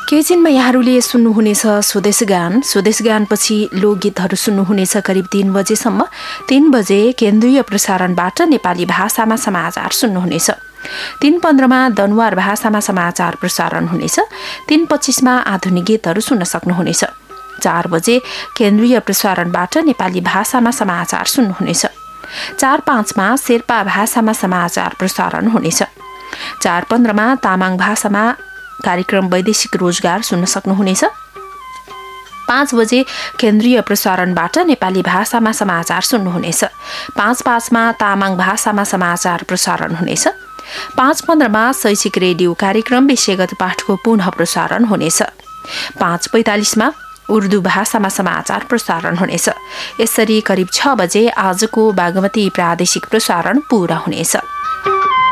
केजिनमा यहाँहरूले सुन्नुहुनेछ स्वदेश गानपछि लोकगीतहरू सुन्नुहुनेछ करिब 3 बजेसम्म। 3 बजे केन्द्रीय प्रसारणबाट नेपाली भाषामा समाचार सुन्नुहुनेछ। 3:15मा दनुवार भाषामा समाचार प्रसारण हुनेछ। 3:25मा आधुनिक गीतहरू सुन्न सक्नुहुनेछ। 4 बजे केन्द्रीय प्रसारणबाट नेपाली भाषामा समाचार सुन्नुहुनेछ। 4:05मा शेर्पा भाषामा समाचार प्रसारण हुनेछ। 4:15मा तामाङ भाषामा कार्यक्रम वैदेशिक रोजगार सुन्न सक्नुहुनेछ। 5 बजे केन्द्रीय प्रसारणबाट नेपाली भाषामा समाचार सुन्नुहुनेछ। 5:05मा तामाङ भाषामा समाचार प्रसारण हुनेछ। 5:15मा शैक्षिक रेडियो कार्यक्रम विषयगत पाठको पुनः प्रसारण हुनेछ। 5:45मा उर्दू भाषामा समाचार प्रसारण हुनेछ। यसरी करिब 6 बजे आजको बागमती प्रादेशिक प्रसारण पूरा हुनेछ।